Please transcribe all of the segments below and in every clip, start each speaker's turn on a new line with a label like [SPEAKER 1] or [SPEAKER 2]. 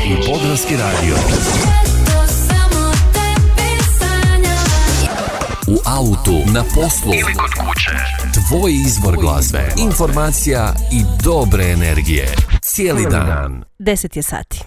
[SPEAKER 1] i Podravski radio. U autu, na poslu ili kod kuće. Tvoj izbor glazbe, informacija i dobre energije. Cijeli dan.
[SPEAKER 2] 10 je sati.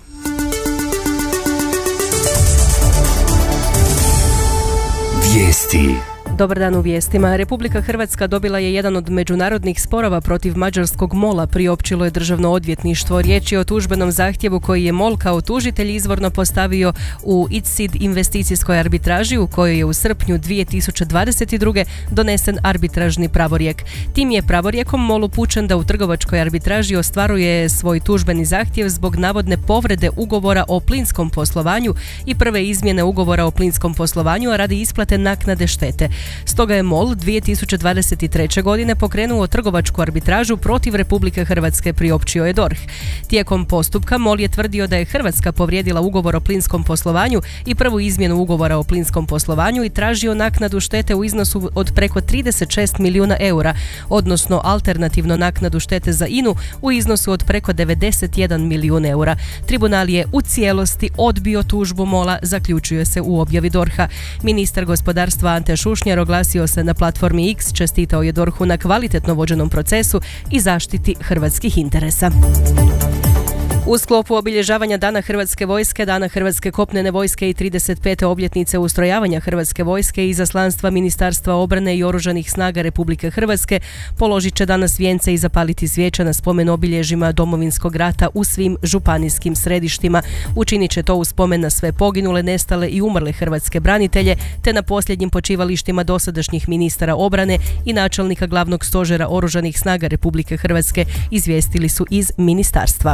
[SPEAKER 1] Vijesti.
[SPEAKER 2] Dobar dan u vijestima. Republika Hrvatska dobila je jedan od međunarodnih sporova protiv mađarskog MOL-a, priopćilo je Državno odvjetništvo. Riječ je o tužbenom zahtjevu koji je MOL kao tužitelj izvorno postavio u ICSID investicijskoj arbitraži u kojoj je u srpnju 2022. donesen arbitražni pravorijek. Tim je pravorijekom MOL upućen da u trgovačkoj arbitraži ostvaruje svoj tužbeni zahtjev zbog navodne povrede ugovora o plinskom poslovanju i prve izmjene ugovora o plinskom poslovanju, a radi isplate naknade štete. Stoga je MOL 2023. godine pokrenuo trgovačku arbitražu protiv Republike Hrvatske, priopćio je DORH. Tijekom postupka MOL je tvrdio da je Hrvatska povrijedila ugovor o plinskom poslovanju i prvu izmjenu ugovora o plinskom poslovanju i tražio naknadu štete u iznosu od preko 36 milijuna eura, odnosno alternativno naknadu štete za INA-u u iznosu od preko 91 milijun eura. Tribunal je u cijelosti odbio tužbu MOL-a, zaključuje se u objavi DORH-a. Ministar gospodarstva Ante Šušnjar oglasio se na platformi X, čestitao je DORH-u na kvalitetno vođenom procesu i zaštiti hrvatskih interesa. U sklopu obilježavanja Dana Hrvatske vojske, Dana Hrvatske kopnene vojske i 35. obljetnice ustrojavanja Hrvatske vojske, izaslanstva Ministarstva obrane i Oružanih snaga Republike Hrvatske položit će danas vijence i zapaliti svijeće na spomen obilježjima Domovinskog rata u svim županijskim središtima. Učinit će to u spomen na sve poginule, nestale i umrle hrvatske branitelje, te na posljednjim počivalištima dosadašnjih ministara obrane i načelnika glavnog stožera Oružanih snaga Republike Hrvatske, izvijestili su iz ministarstva.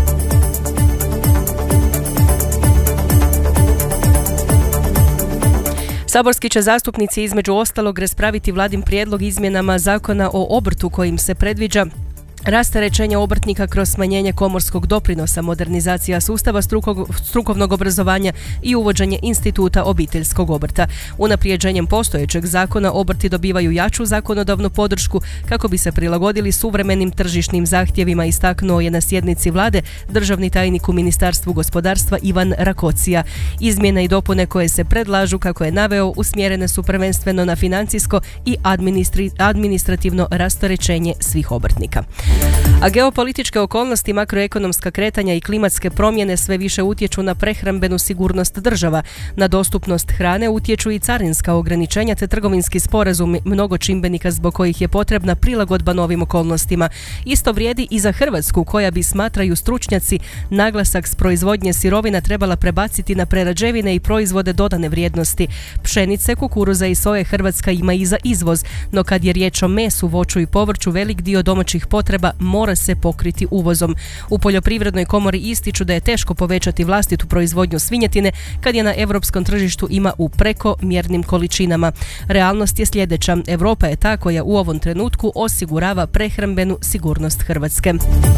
[SPEAKER 2] Saborski će zastupnici između ostalog raspraviti Vladin prijedlog izmjenama Zakona o obrtu kojim se predviđa rasterećenje obrtnika kroz smanjenje komorskog doprinosa, modernizacija sustava strukovnog obrazovanja i uvođenje instituta obiteljskog obrta. Unaprijeđenjem postojećeg zakona obrti dobivaju jaču zakonodavnu podršku kako bi se prilagodili suvremenim tržišnim zahtjevima, istaknuo je na sjednici Vlade državni tajnik u Ministarstvu gospodarstva Ivan Rakocija. Izmjene i dopune koje se predlažu, kako je naveo, usmjerene su prvenstveno na financijsko i administrativno rasterećenje svih obrtnika. A geopolitičke okolnosti, makroekonomska kretanja i klimatske promjene sve više utječu na prehrambenu sigurnost država. Na dostupnost hrane utječu i carinska ograničenja te trgovinski sporazum, mnogo čimbenika zbog kojih je potrebna prilagodba novim okolnostima. Isto vrijedi i za Hrvatsku, koja bi, smatraju stručnjaci, naglasak s proizvodnje sirovina trebala prebaciti na prerađevine i proizvode dodane vrijednosti. Pšenice, kukuruza i soje Hrvatska ima i za izvoz, no kad je riječ o mesu, voću i povrću, velik dio domaćih potreba mora se pokriti uvozom. U Poljoprivrednoj komori ističu da je teško povećati vlastitu proizvodnju svinjetine kad je na europskom tržištu ima u prekomjernim količinama. Realnost je sljedeća: Europa je ta koja u ovom trenutku osigurava prehrambenu sigurnost Hrvatske.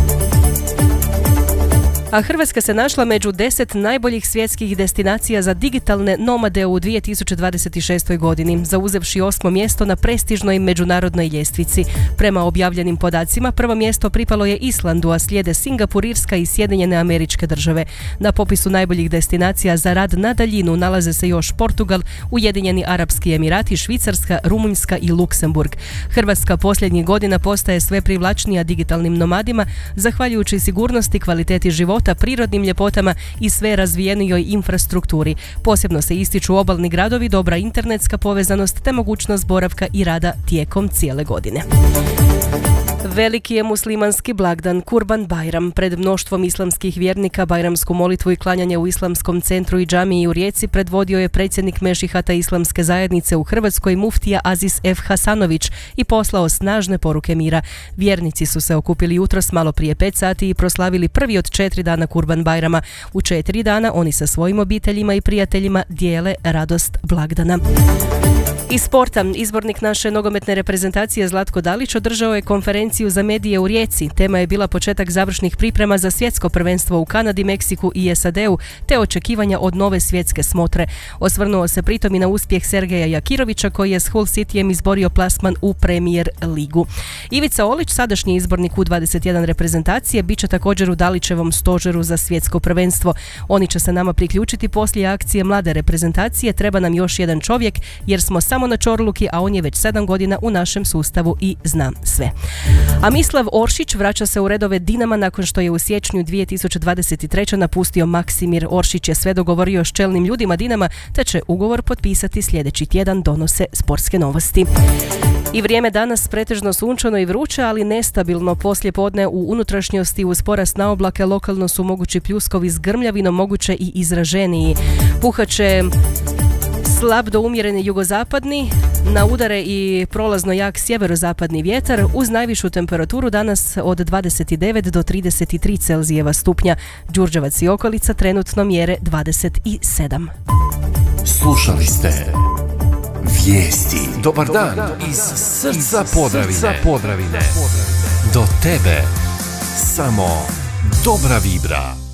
[SPEAKER 2] A Hrvatska se našla među 10 najboljih svjetskih destinacija za digitalne nomade u 2026. godini, zauzevši 8. mjesto na prestižnoj međunarodnoj ljestvici. Prema objavljenim podacima, prvo mjesto pripalo je Islandu, a slijede Singapur, Irska i Sjedinjene Američke Države. Na popisu najboljih destinacija za rad na daljinu nalaze se još Portugal, Ujedinjeni Arapski Emirati, Švicarska, Rumunjska i Luksemburg. Hrvatska posljednjih godina postaje sve privlačnija digitalnim nomadima, zahvaljujući sigurnosti, kvaliteti života, prirodnim ljepotama i sve razvijenijoj infrastrukturi. Posebno se ističu obalni gradovi, dobra internetska povezanost te mogućnost boravka i rada tijekom cijele godine. Veliki je muslimanski blagdan Kurban Bajram. Pred mnoštvom islamskih vjernika bajramsku molitvu i klanjanje u Islamskom centru i džamiji u Rijeci predvodio je predsjednik Mešihata Islamske zajednice u Hrvatskoj, muftija Aziz F. Hasanović, i poslao snažne poruke mira. Vjernici su se okupili jutros malo prije 5 sati i proslavili prvi od 4 dana Kurban Bajrama. U 4 dana oni sa svojim obiteljima i prijateljima dijele radost blagdana. Iz sporta, izbornik naše nogometne reprezentacije Zlatko Dalić održao je konferenciju za medije u Rijeci. Tema je bila početak završnih priprema za svjetsko prvenstvo u Kanadi, Meksiku i SAD-u, te očekivanja od nove svjetske smotre. Osvrnuo se pritom i na uspjeh Sergeja Jakirovića koji je s Hull Cityjem izborio plasman u Premier ligu. Ivica Olić, sadašnji izbornik U21 reprezentacije, bit će također u Dalićevom stožeru za svjetsko prvenstvo. Oni će se nama priključiti poslije akcije mlade reprezentacije. Treba nam još jedan čovjek jer smo samo na čorluki, a on je već 7 godina u našem sustavu i zna sve. A Mislav Oršić vraća se u redove Dinama nakon što je u siječnju 2023. napustio Maksimir. Oršić je sve dogovorio s čelnim ljudima Dinama, te će ugovor potpisati sljedeći tjedan, donose Sportske novosti. I vrijeme danas pretežno sunčano i vruće, ali nestabilno. Poslije podne u unutrašnjosti uz porast na oblake lokalno su mogući pljuskovi s grmljavinom, moguće i izraženiji. Puhaće slab do umjereni jugozapadni, na udare i prolazno jak sjeverozapadni vjetar uz najvišu temperaturu danas od 29 do 33 Celzijeva stupnja. Đurđevac i okolica trenutno mjere 27.
[SPEAKER 1] Slušali ste vijesti. Dobar dan iz srca Podravine. Do tebe samo dobra vibra.